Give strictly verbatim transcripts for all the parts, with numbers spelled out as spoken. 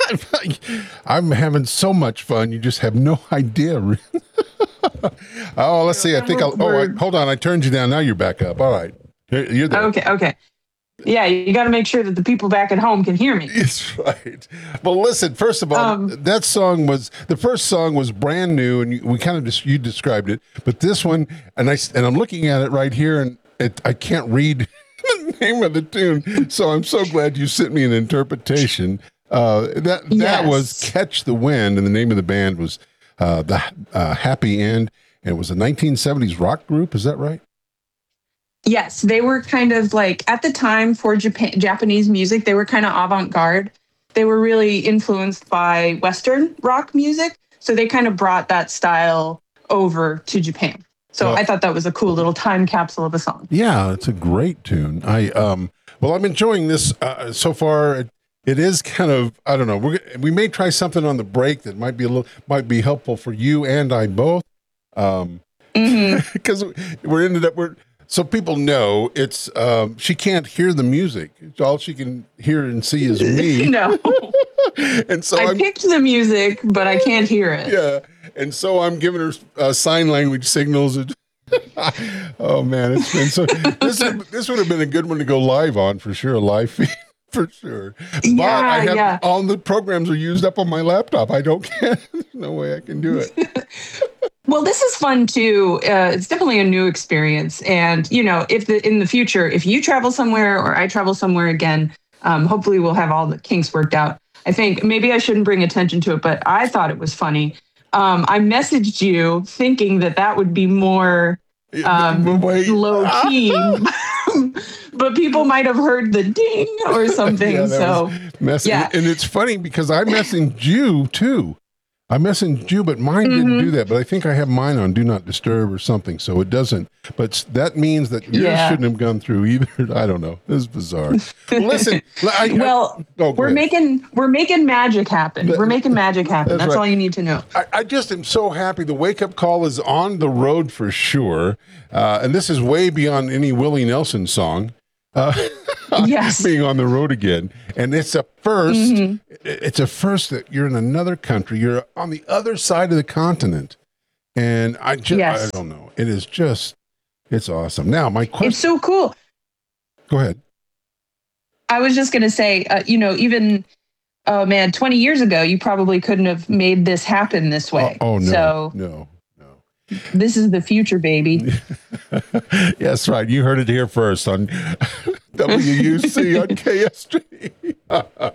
I'm having so much fun. You just have no idea. Oh, let's see. I think I'll, oh, I, hold on. I turned you down. Now you're back up. All right. You're, you're there. Okay. Okay. Yeah. You got to make sure that the people back at home can hear me. That's right. Well, listen, first of all, um, that song was, the first song was brand new and you, we kind of just, you described it, but this one, and I, and I'm looking at it right here and it, I can't read the name of the tune. So I'm so glad you sent me an interpretation. Uh, that, that yes. was Catch the Wind, and the name of the band was uh, the uh, Happy End. And it was a nineteen seventies rock group. Is that right? Yes. They were kind of like, at the time for Japan, Japanese music, they were kind of avant-garde. They were really influenced by Western rock music. So they kind of brought that style over to Japan. So uh, I thought that was a cool little time capsule of a song. Yeah, it's a great tune. I um, well, I'm enjoying this uh, so far. It, it is kind of, I don't know. We we may try something on the break that might be a little might be helpful for you and I both. Um, because mm-hmm. we're ended up we're so people know it's um, she can't hear the music. All she can hear and see is me. No, and so I I'm, picked the music, but I can't hear it. Yeah, and so I'm giving her uh, sign language signals. Oh man, it's been so. This this would have been a good one to go live on for sure, a live feed. For sure. But yeah, I have yeah. all the programs are used up on my laptop. I don't care. There's no way I can do it. Well, this is fun too. Uh, it's definitely a new experience. And, you know, if the, in the future, if you travel somewhere or I travel somewhere again, um, hopefully we'll have all the kinks worked out. I think maybe I shouldn't bring attention to it, but I thought it was funny. Um, I messaged you thinking that that would be more um, low key. But people might have heard the ding or something. Yeah, so, mess- yeah. And it's funny because I messaged you too. I messaged you, but mine mm-hmm. didn't do that. But I think I have mine on Do Not Disturb or something, so it doesn't. But that means that yours yeah. shouldn't have gone through either. I don't know. This is bizarre. Well, listen. I, well, I, oh, we're ahead. making we're making magic happen. That, we're making magic happen. That's, that's right. all you need to know. I, I just am so happy. The wake up call is on the road for sure, uh, and this is way beyond any Willie Nelson song. Uh, yes, being on the road again, and it's a first. Mm-hmm. It's a first that you're in another country. You're on the other side of the continent, and I just yes. I don't know. It is just it's awesome. Now my question. It's so cool. Go ahead. I was just gonna say, uh, you know, even oh man, twenty years ago, you probably couldn't have made this happen this way. Oh, oh no, so, no. This is the future, baby. Yes, right. You heard it here first on W U C on K S G. well, uh,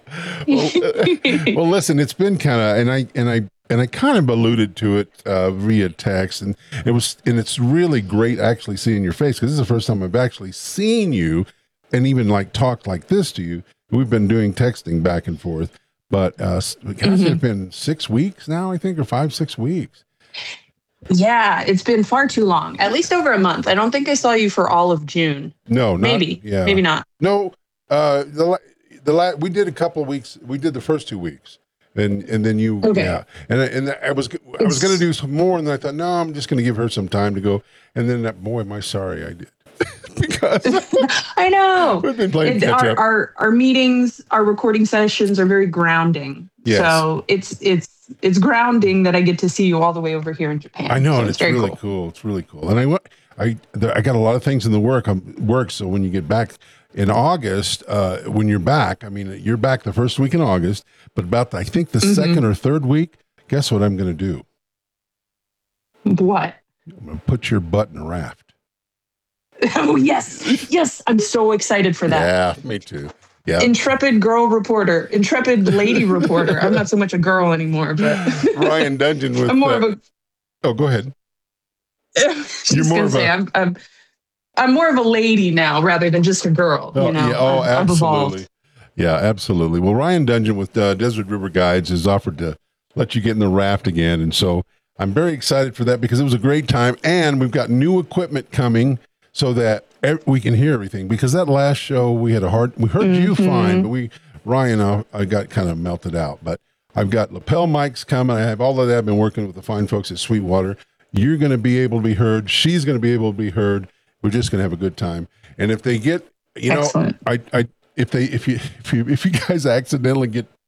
well, listen, it's been kind of, and I and I and I kind of alluded to it uh, via text, and it was, and it's really great actually seeing your face because this is the first time I've actually seen you, and even like talked like this to you. We've been doing texting back and forth, but uh, gosh, mm-hmm. it's been six weeks now, I think, or five, six weeks. Yeah, it's been far too long. At least over a month. I don't think I saw you for all of June. No, not, maybe. Yeah, maybe not. No, uh, the the la- we did a couple of weeks. We did the first two weeks, and and then you. Okay. Yeah, and and I was I was going to do some more, and then I thought, no, I'm just going to give her some time to go. And then, that, boy, am I sorry I did. Because I know we've been playing it, catch our, up. our our meetings, our recording sessions are very grounding. Yes. So it's it's. It's grounding that I get to see you all the way over here in Japan. I know, so and it's, it's really cool. cool. It's really cool. And I, I, I got a lot of things in the work. Um, work. So when you get back in August, uh, when you're back, I mean, you're back the first week in August, but about the, I think the mm-hmm. second or third week, guess what I'm going to do? What? I'm going to put your butt in a raft. Oh yes, yes! I'm so excited for that. Yeah, me too. Yeah. Intrepid girl reporter, intrepid lady reporter. I'm not so much a girl anymore, but Ryan Dungeon with. I'm more uh, of a. Oh, go ahead. You're more of say, a. I'm, I'm, I'm more of a lady now rather than just a girl. Oh, you know. Yeah, oh, I've, absolutely. I've yeah, absolutely. Well, Ryan Dungeon with uh, Desert River Guides has offered to let you get in the raft again, and so I'm very excited for that because it was a great time, and we've got new equipment coming so that we can hear everything, because that last show we had a hard, we heard mm-hmm. you fine, but we, Ryan, I, I got kind of melted out, but I've got lapel mics coming. I have all of that. I've been working with the fine folks at Sweetwater. You're going to be able to be heard. She's going to be able to be heard. We're just going to have a good time. And if they get, you know, Excellent. I, I, if they, if you, if you, if you guys accidentally get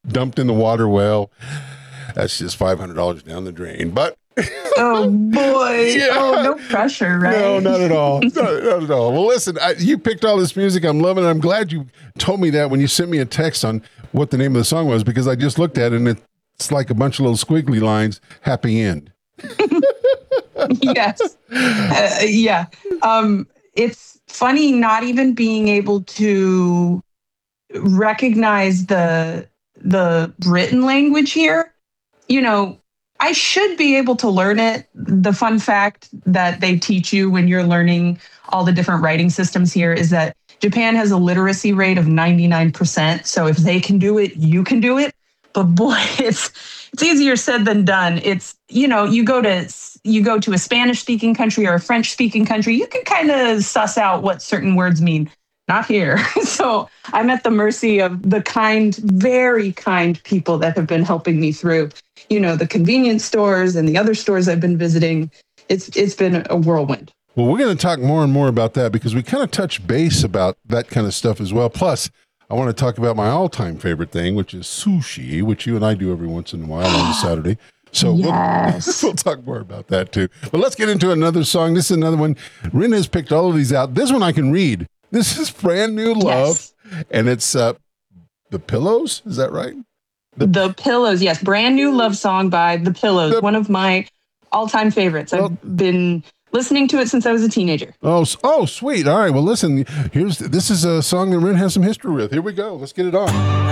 dumped in the water well. That's just five hundred dollars down the drain. But oh boy, Yeah. oh no pressure, right? no, not at all. not, not at all. Well, listen, I, you picked all this music. I'm loving it. I'm glad you told me that when you sent me a text on what the name of the song was, because I just looked at it and it's like a bunch of little squiggly lines. Happy end. Yes, uh, yeah. Um, it's funny not even being able to recognize the the written language here. You know, I should be able to learn it. The fun fact that they teach you when you're learning all the different writing systems here is that Japan has a literacy rate of ninety-nine percent. So if they can do it, you can do it. But boy, it's it's easier said than done. It's, you know, you go to you go to a Spanish speaking country or a French speaking country, you can kind of suss out what certain words mean. Not here. So I'm at the mercy of the kind, very kind people that have been helping me through, you know, the convenience stores and the other stores I've been visiting. It's it's been a whirlwind. Well, we're going to talk more and more about that because we kind of touch base about that kind of stuff as well. Plus, I want to talk about my all-time favorite thing, which is sushi, which you and I do every once in a while on a Saturday. So Yes. we'll, we'll talk more about that too. But let's get into another song. This is another one. Rin has picked all of these out. This one I can read. This is Brand New Love, Yes. and it's uh, The Pillows. Is that right? The- The Pillows, yes. Brand new love song by The Pillows. The- One of my all-time favorites. Well- I've been listening to it since I was a teenager. Oh, s- oh, sweet. All right. Well, listen, here's this is a song that Rin has some history with. Here we go. Let's get it on.